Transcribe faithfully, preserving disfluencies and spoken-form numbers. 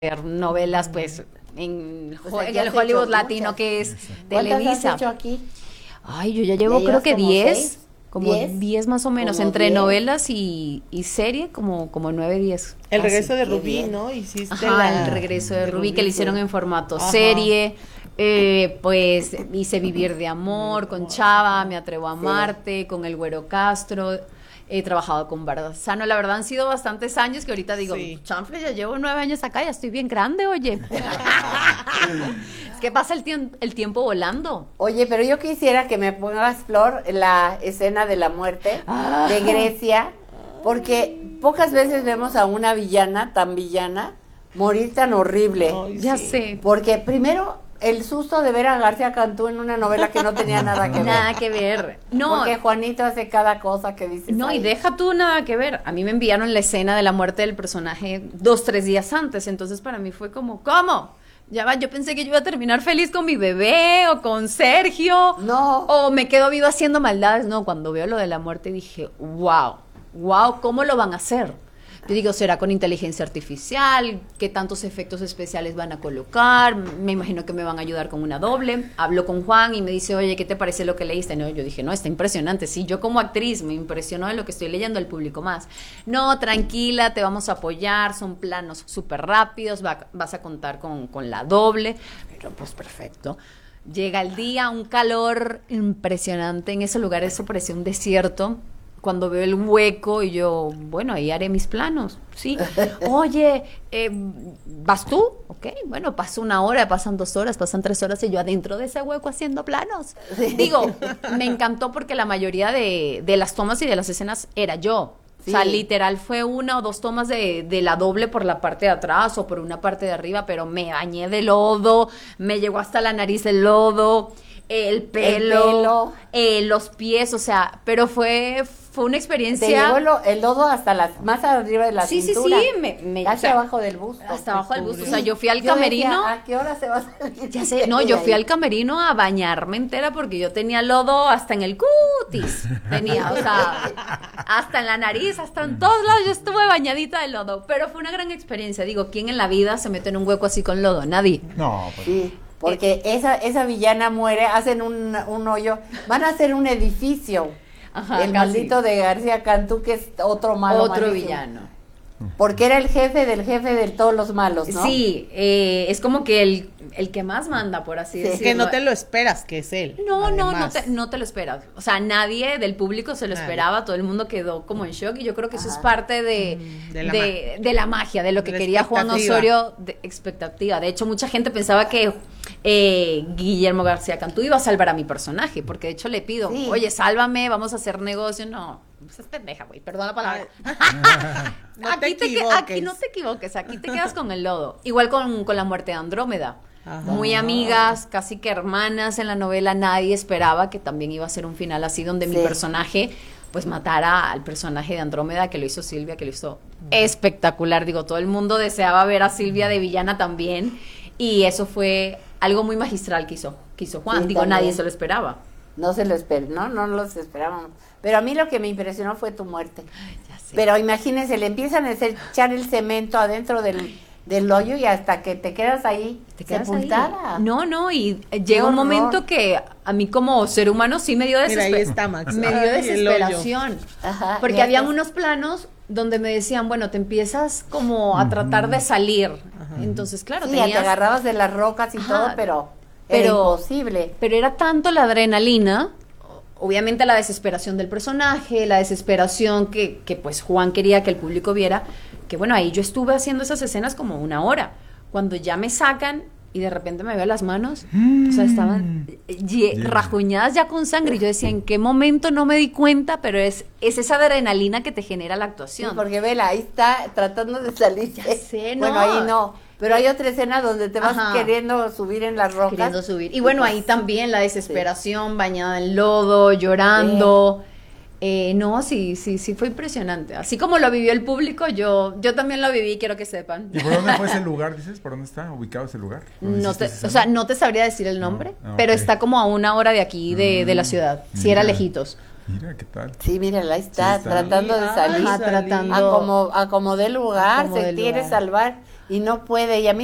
novelas, pues, en, Pues en aquí el has Hollywood hecho latino muchas. que es ¿Cuántas Televisa. has hecho aquí? Ay, yo ya llevo ¿Ya creo llevas que como diez, seis? como ¿Diez? diez más o menos, Como entre diez. novelas y, y serie, como, como nueve, diez. El casi. regreso de qué Rubí, bien. ¿no? Hiciste Ajá, la... el regreso de de Rubí, que le hicieron fue- en formato Ajá. serie. Eh, pues hice Vivir de Amor con Chava, Me Atrevo a Sí. Amarte, con el Güero Castro. He trabajado con Barzano. La verdad han sido bastantes años que ahorita digo, Sí. chanfle, ya llevo nueve años acá, ya estoy bien grande, oye. Es que pasa el, tiem- el tiempo volando. Oye, pero yo quisiera que me pongas, Flor, la escena de la muerte Ah. de Grecia, porque pocas veces vemos a una villana tan villana morir tan horrible. Ay, Ya sí. sé. Porque primero el susto de ver a García Cantú en una novela que no tenía nada que ver. Nada que ver. No, Porque Juanito hace cada cosa que dices. no, y "Ay". deja tú nada que ver. A mí me enviaron la escena de la muerte del personaje dos, tres días antes. Entonces para mí fue como, ¿cómo? Ya va, yo pensé que yo iba a terminar feliz con mi bebé o con Sergio. No. O me quedo viva haciendo maldades. No, cuando veo lo de la muerte dije, wow, wow, ¿cómo lo van a hacer? Yo digo, ¿será con inteligencia artificial? ¿Qué tantos efectos especiales van a colocar? Me imagino que me van a ayudar con una doble. Hablo con Juan y me dice, oye, ¿qué te parece lo que leíste? No, yo dije, no, está impresionante. Sí, yo como actriz me impresionó de lo que estoy leyendo, el público más. No, tranquila, te vamos a apoyar, son planos súper rápidos, va- vas a contar con, con la doble. Pero pues perfecto. Llega el día, un calor impresionante. En ese lugar eso parecía un desierto. Cuando veo el hueco y yo, bueno, ahí haré mis planos, sí. Oye, eh, ¿vas tú? Ok, bueno, pasa una hora, pasan dos horas, pasan tres horas y yo adentro de ese hueco haciendo planos. Digo, me encantó porque la mayoría de, de las tomas y de las escenas era yo. O sea, Sí. literal fue una o dos tomas de, de la doble por la parte de atrás o por una parte de arriba, pero me bañé de lodo, me llegó hasta la nariz el lodo, el pelo, pelo. eh, los pies, o sea, pero fue, fue una Te experiencia. llegó lo- el lodo hasta las, más arriba de la Sí, sí, cintura. sí, me- me- Casi o sea, abajo del busto. hasta abajo del busto. O Sí. sea, yo fui al Yo camerino. decía, ¿a qué hora se va a salir? Ya sé, no, yo fui al camerino a bañarme entera porque yo tenía lodo hasta en el cutis. Tenía, o sea, hasta en la nariz, hasta en todos lados yo estuve bañadita de lodo. Pero fue una gran experiencia. Digo, ¿quién en la vida se mete en un hueco así con lodo? Nadie. No, pues, Sí, porque esa, esa villana muere, hacen un, un hoyo, van a hacer un edificio. Ajá, el casi. maldito de García Cantú, que es otro malo. Otro malísimo. villano. Porque era el jefe del jefe de todos los malos, ¿no? Sí, eh, es como que el, el que más manda, por así Sí. decirlo. Que no te lo esperas que es él. No, no, no además. te, no te lo esperas. O sea, nadie del público se lo Nadie. esperaba, todo el mundo quedó como en shock y yo creo que eso es Ajá. parte de, Mm, de la de, de la magia, de lo que De la quería Juan expectativa. Osorio, de expectativa. De hecho, mucha gente pensaba que eh, Guillermo García Cantú iba a salvar a mi personaje, porque de hecho le pido, Sí. oye, sálvame, vamos a hacer negocio. No, pues es pendeja, güey, perdón la palabra. No te aquí, te, que- equivoques. aquí no te equivoques, aquí te quedas con el lodo. Igual con, con la muerte de Andrómeda. Ajá. Muy amigas, casi que hermanas en la novela. Nadie esperaba que también iba a ser un final así donde mi Sí. personaje pues matara al personaje de Andrómeda, que lo hizo Silvia, que lo hizo espectacular. Digo, todo el mundo deseaba ver a Silvia de villana también, y eso fue algo muy magistral que hizo, que hizo Juan. Sí, Digo, también. nadie se lo esperaba. No se lo esperó, no, no los esperábamos. Pero a mí lo que me impresionó fue tu muerte. Ya sé. Pero imagínense, le empiezan a hacer- echar el cemento adentro del, del hoyo y hasta que te quedas ahí ¿Te quedas sepultada. ahí? No, no, y eh, llega un horror. momento que a mí como ser humano sí me dio Mira, ahí desesperación. está Max. Me dio Ay, el hoyo. desesperación. Ajá, Porque y habían acá- unos planos donde me decían, bueno, te empiezas como a tratar de salir. Entonces, claro, Sí, ya te tenías... agarrabas de las rocas y Ajá, todo, pero, era pero- imposible. Pero era tanto la adrenalina, obviamente la desesperación del personaje, la desesperación que, que pues Juan quería que el público viera, que bueno, ahí yo estuve haciendo esas escenas como una hora. Cuando ya me sacan y de repente me veo las manos, o sea, estaban ye- Yeah. rajuñadas ya con sangre. Y yo decía, ¿en qué momento no me di cuenta? Pero es, es esa adrenalina que te genera la Sí, actuación. porque vela, ahí está tratando de salir. Ya sé, Bueno, no. ahí no. Pero hay otra escena donde te vas Ajá. queriendo subir en las rocas. Queriendo subir. Y bueno, pues, ahí también la desesperación, bañada en lodo, llorando. Eh, no, sí, sí, sí, fue impresionante. Así como lo vivió el público, yo, yo también lo viví, quiero que sepan. ¿Y por dónde fue ese lugar, dices? ¿Por dónde está ubicado ese lugar? ¿Dónde No hiciste te, esa o sea, escena? no te sabría decir el nombre, No, ah, pero ok. está como a una hora de aquí, de, de la Mm, ciudad. Si era mira. lejitos. Mira, ¿qué tal? Sí, mírala, ahí está, Sí, está. tratando de Ay, salir. Ajá, salí. tratando. A como, a como dé lugar, A como se dé quiere lugar. salvar. y no puede, y a mí